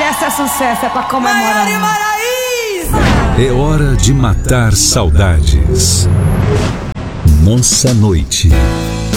Essa é sucesso, é pra comemorar. É hora de matar saudades. Nossa noite.